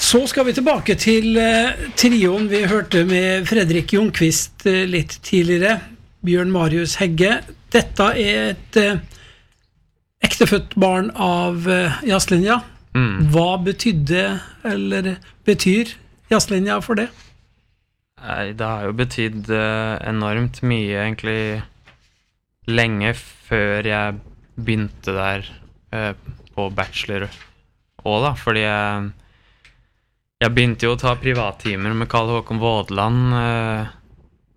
Så skal vi tilbake til trioen vi hørte med Fredrik Ljungqvist litt tidligere, Bjørn Marius Hegge. Dette et ektefødt barn av jazzlinja. Hva betydde, eller betyr jazzlinja for det? Nei, det har jo betydd enormt mye, egentlig lenge før jeg begynte der på bachelor også da, fordi jeg begynte jo å ta privattimer med Karl Håkon Vådland